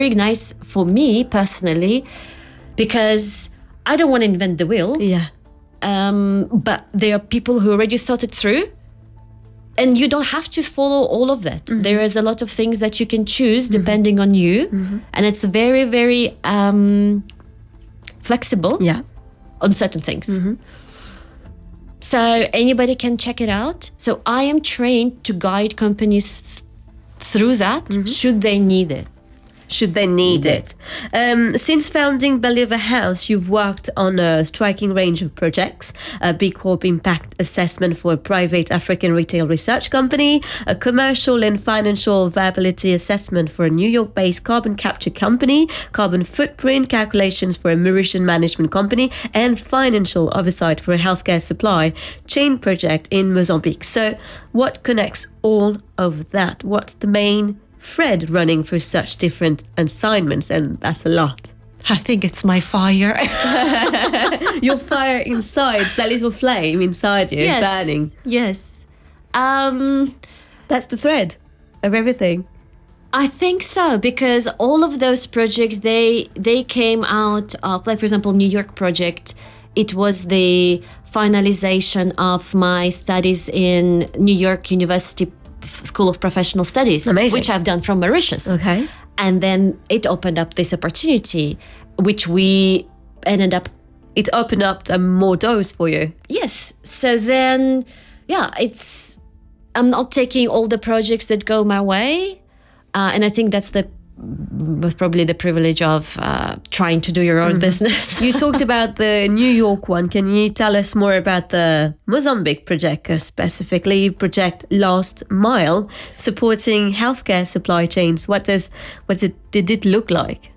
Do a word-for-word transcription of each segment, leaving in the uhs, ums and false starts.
nice for me personally because I don't want to invent the wheel. Yeah. Um, but there are people who already thought it through. And you don't have to follow all of that. Mm-hmm. There is a lot of things that you can choose depending mm-hmm. on you. Mm-hmm. And it's very, very um, flexible yeah. on certain things. Mm-hmm. So anybody can check it out. So I am trained to guide companies th- through that, mm-hmm. should they need it. Should they need it. Um, since founding Believer House, you've worked on a striking range of projects, a B Corp impact assessment for a private African retail research company, a commercial and financial viability assessment for a New York-based carbon capture company, carbon footprint calculations for a Mauritian management company, and financial oversight for a healthcare supply chain project in Mozambique. So what connects all of that? What's the main thread running through such different assignments? And that's a lot. I think it's my fire. Your fire inside, that little flame inside you, yes, burning. Yes. Um, that's the thread of everything. I think so, because all of those projects, they they came out of, like, for example, New York project. It was the finalization of my studies in New York University School of Professional Studies, Amazing. Which I've done from Mauritius. Okay. And then it opened up this opportunity, which we ended up... It opened up um, more doors for you. Yes. So then, yeah, it's... I'm not taking all the projects that go my way. Uh, and I think that's the probably the privilege of uh, trying to do your own mm-hmm. business. You talked about the New York one. Can you tell us more about the Mozambique project, uh, specifically Project Last Mile, supporting healthcare supply chains? What does what did, did it look like?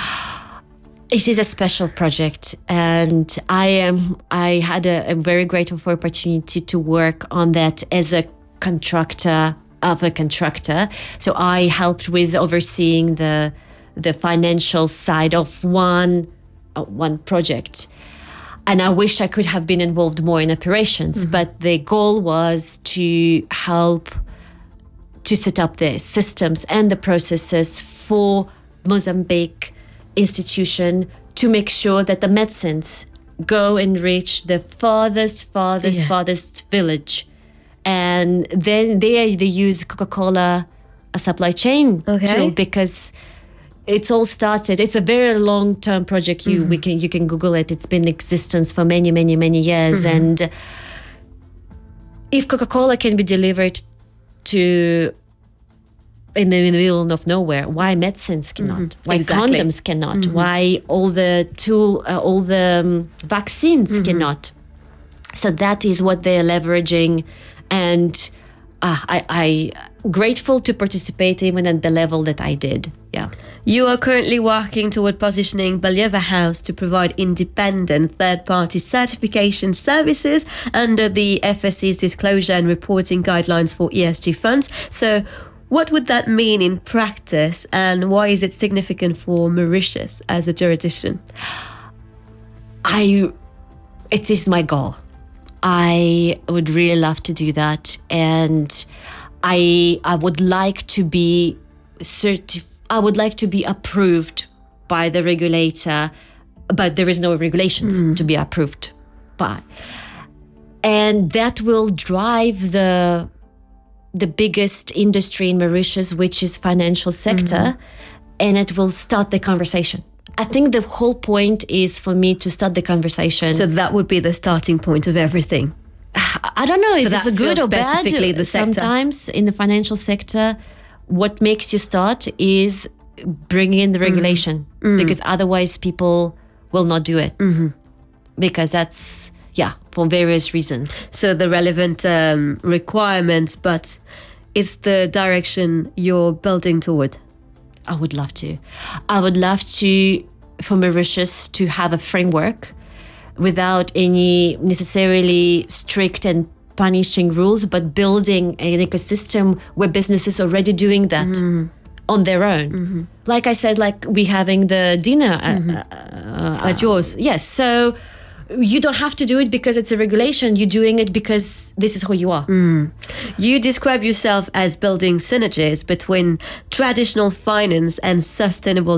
It is a special project, and I am I had a, a very grateful for opportunity to work on that as a contractor of a contractor. So I helped with overseeing the the financial side of one uh, one project. And I wish I could have been involved more in operations, mm-hmm. but the goal was to help to set up the systems and the processes for Mozambique institution to make sure that the medicines go and reach the farthest, farthest, yeah. farthest village. And then they they use Coca-Cola a supply chain okay. tool, because it's all started. It's a very long-term project. You mm-hmm. we can you can Google it. It's been in existence for many, many, many years. Mm-hmm. And if Coca-Cola can be delivered to in the, in the middle of nowhere, why medicines cannot? Mm-hmm. Why exactly. condoms cannot? Mm-hmm. Why all the tool, uh, all the um, vaccines mm-hmm. cannot? So that is what they're leveraging. And uh, I, I grateful to participate even at the level that I did. Yeah. You are currently working toward positioning Believer House to provide independent third-party certification services under the F S C's disclosure and reporting guidelines for E S G funds. So what would that mean in practice, and why is it significant for Mauritius as a jurisdiction? I, it is my goal. I would really love to do that, and I I would like to be certif- I would like to be approved by the regulator, but there is no regulations mm. to be approved by, and that will drive the the biggest industry in Mauritius, which is financial sector, mm. and it will start the conversation. I think the whole point is for me to start the conversation. So that would be the starting point of everything. I don't know if so it's a good or bad. Specifically the sector. Sometimes in the financial sector, what makes you start is bringing in the regulation, mm. because otherwise people will not do it. Mm-hmm. Because that's, yeah, for various reasons. So the relevant um, requirements, but it's the direction you're building toward. I would love to. I would love to, for Mauritius, to have a framework without any necessarily strict and punishing rules, but building an ecosystem where businesses are already doing that mm-hmm. on their own. Mm-hmm. Like I said, like we having the dinner mm-hmm. uh, uh, at yours. Yes. So you don't have to do it because it's a regulation. You're doing it because this is who you are. Mm. You describe yourself as building synergies between traditional finance and sustainable